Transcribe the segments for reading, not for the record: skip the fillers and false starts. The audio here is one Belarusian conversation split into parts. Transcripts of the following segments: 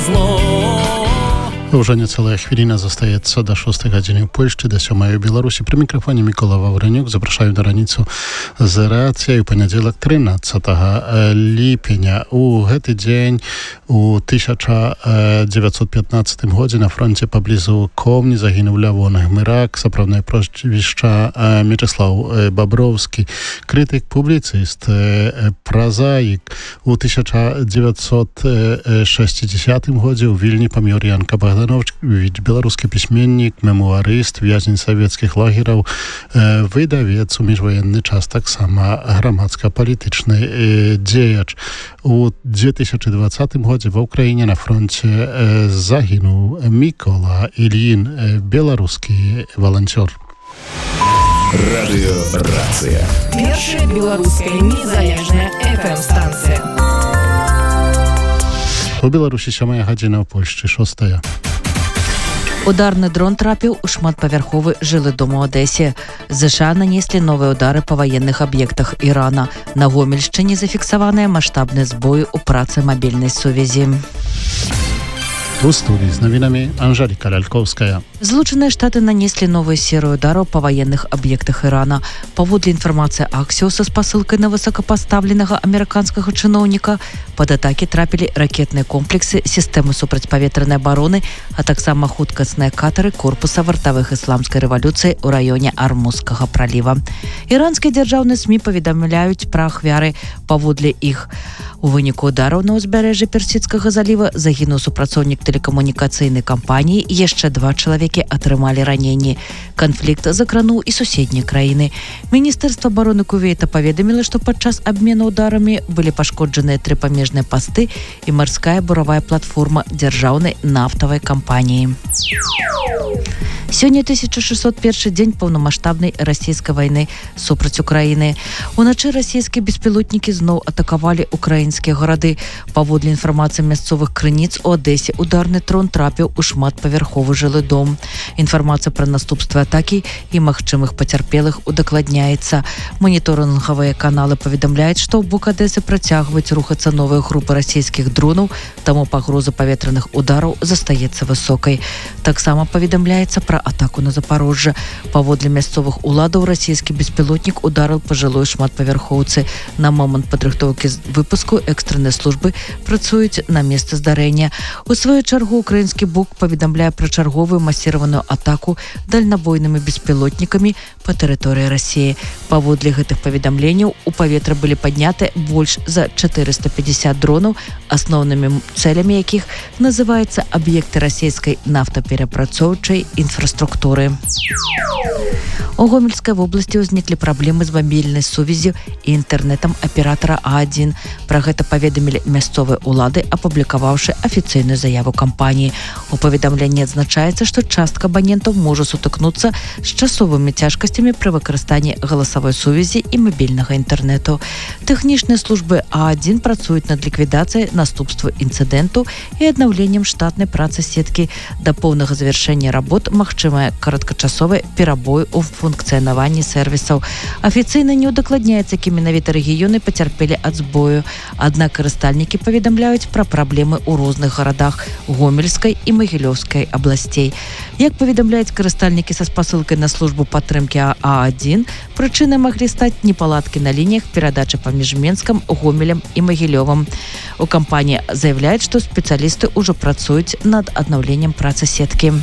Уже нецелая хвилина застаецца до 6 гадзіны ў Польшчы, до 7 ў Беларусі. Пры мікрафоне Мікола Ваўранюк. Запрашаю на раніцу з рэакцыяй у панядзелак 13 ліпеня. У гэты дзень у 1915 годзе на фронте паблізу Комні загінуў Лявон Гмырак, сапраўднае прозвішча Мячеслаў Баброўскі, крытык, публіцыст, празаік. У 1960 годзе ў Вільні памёр Янка Богданович, беларускі пісьменнік, мемуарыст, в'язень савецкіх лагераў, выдавец у міжваенны час, таксама грамадска-палітычны дзеяч. У 2020 годзе ва ўкраіне на фронте загінуў Мікола Ільін, беларускі валанцёр. Радыёрацыя. Першая беларуская незалежная FM-станцыя. У Беларусі 7 гадзіна, ў Польшчы 6. Ударны дрон трапіў у шматпавярховы жылы дом у Адэсе. ЗША нанеслі новыя ўдары па ваенных аб'ектах Ірана. На Гомельшчыне зафіксаваныя маштабныя збоі ў працы мабільнай сувязі. У студии з навінамі Анжеліка Лялькоўская. Злучаныя Штаты нанеслі новую серыю удараў па ваенных аб'ектах Ірана. Паводле інфармацыі Аксіоса з пасылкай на высокапастаўленага амерыканскага чыноўніка, пад атакі трапілі ракетныя комплексы, сістэмы супрацьпаветранай абароны, а таксама хуткасныя катары корпуса вартавых ісламскай рэвалюцыі ў раёне Армузскага праліва. Іранскія дзяржаўныя СМІ паведамляюць пра ахвяры. Паводле іх, у выніку удараў на ўзбярэжжы Персідскага заліва загінуў супрацоўнік тэлекамунікацыйнай кампаніі, яшчэ 2 чалавекі атрымалі раненні. Канфлікт закрануў і суседнія краіны. Міністэрства абароны Кувейта паведаміла, што падчас абмену ударамі былі пашкоджаныя 3 памежныя пасты і марская буравая платформа дзяржаўнай нафтавай кампаніі. Сёння 1601 дзень паўнамаштабнай расійскай вайны супраць Украіны. Уначы расійскія беспілотнікі зноў атакавалі украінскія гарады. Паводле інфармацыі мясцовых крыніц, у Адэсе ударны дрон трапіў у шматпавярховы жылы дом. Інфармацыя пра наступствы атакі і магчымых пацярпелых удакладняецца. Маніторынгавыя каналы паведамляюць, што ў бок Адэсы працягваюць рухацца новыя групы расійскіх дронаў, таму пагроза паветраных удараў застаецца высокай. Таксама паведамляецца пра атаку на Запорожжа. Паводле мясцовых уладаў, расійскі беспілотнік ударыў па жылой шматпавярхоўцы. На момант падрыхтоўкі выпуску экстрэннай службы працуюць на месцы здарэння. У сваю чаргу украінскі бок паведамляе пра чарговую масіраваную атаку дальнабойнымі беспілотнікамі па тэрыторыі Расіі. Паводле гэтых паведамленняў у паветра былі падняты больш за 450 дронаў, асноўнымі цэлямі якіх называюцца аб'екты расійскай нафтаперапрацоўчай інфраструктуры. У Гомельскай вобласці ўзніклі праблемы з мабільнай сувяззю і інтэрнэтам аператара А1. Пра гэта паведамілі мясцовыя ўлады, апублікаваўшы афіцыйную заяву кампаніі. У паведамленні адзначаецца, што частка абанентаў можа сутыкнуцца з часовымі цяжкасцямі пры выкарыстанні галасавой сувязі і мабільнага інтэрнэту. Тэхнічныя службы А1 працуюць над ліквідацыяй наступству інцыдэнту і аднаўленнем штатнай працы сеткі. Да поўнага завяршэння работ магчымае кароткачасовы перабой у функцыянаванні сэрвісаў. Афіцыйна не ўдакладняецца, які менавіта рэгіёны пацярпелі ад збою. Аднак карыстальнікі паведамляюць пра праблемы ў розных гарадах Гомельскай і Магілёўскай абласцей. Як паведамляюць карыстальнікі са спасылкай на службу падтрымкі А1, прычынай маглі стаць непаладкі на лініях перадачы паміж Менскам, Гомелем і Магілёвам. У кампаніі заявляюць, што спецыялісты ўжо працуюць над аднаўленнем працы сеткі.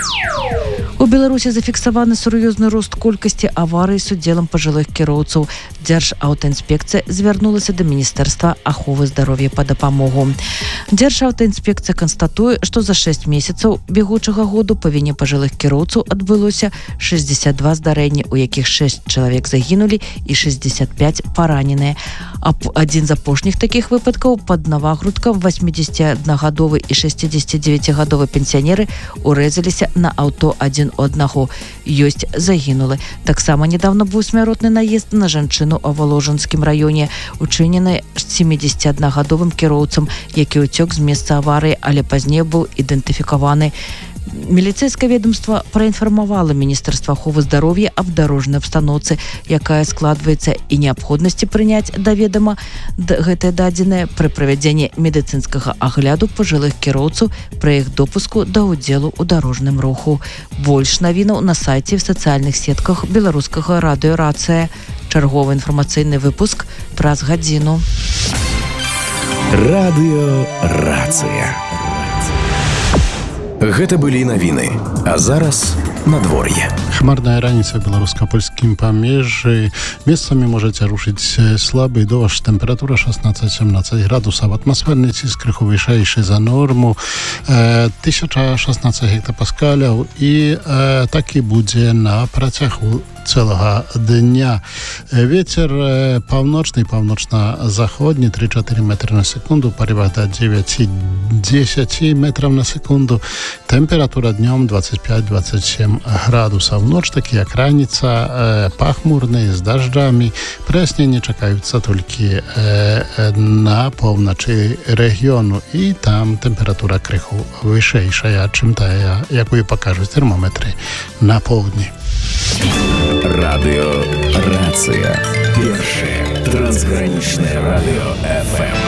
У Беларусі зафіксаваны сур'ёзны рост колькасці аварый з удзелам пажылых кіроўцаў. Дзяржаўтаінспекцыя звярнулася да Міністэрства аховы здароўя па дапамогу. Дзяржаўтаінспекцыя канстатуе, што за 6 месяцаў бегучага году па віне пажылых кіроўцаў адбылося 62 здарэнні, у якіх 6 чалавек загінулі і 65 параненыя. Адзін з апошніх такіх выпадкаў пад Навагрудкам 81-гадовы і 69-гадовы пенсіянеры урэзаліся на аўто адзін у аднаго. Ёсць загінулы. Таксама недавно быў смяротны наезд на жанчыну ў Воложанскім раёне, учынены 71-гадовым кіроўцам, які ўцёк з месца аварыі, але пазней быў ідэнтыфікаваны. Міліцейскае ведомство праінфармавала Міністэрства аховы здароўя аб дарожнай абстаноўцы, якая складваецца і неабходнасці прыняць да ведама гэтае дадзенае пры правядзенні медыцынскага агляду пажылых кіроўцаў пры іх допуску да ўдзелу ў дарожным руху. Больш навінаў на сайце і в сацыяльных сетках беларускага радыё «Рацыя». Чарговы інфармацыйны выпуск праз гадзіну. Радыё «Рацыя». Гэта былі навіны, а зараз надвор'е. Хмарная раніца ў беларуска-польскім памежжы. Месцамі можаце рушыць слабы дождж. Тэмпература 16-17 градусаў. Атмасферны ціск крыху вышэйшы за норму. 1016 гектапаскаляў. І так і будзе на працягу цэлага дня. Вецер паўночны, паўночна-заходні 3-4 метры на секунду, парывах до 9-10 метров на секунду. Тэмпература днём 25-27 градусаў. Ноч такі як раніца, пахмурны, з дажджамі. Праясненні чакаюцца толькі на поўначы рэгіёну. І там тэмпература крыху вышэйшая, чым тая, якую пакажуць тэрмометры на поўдні. Радыё «Рацыя». Першае трансгранічнае радыё FM.